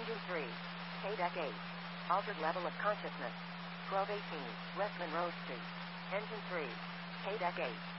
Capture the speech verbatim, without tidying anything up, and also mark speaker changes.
Speaker 1: Engine three. K-Deck eight. Altered level of consciousness. twelve eighteen, West Monroe Street. Engine three. K-Deck eight.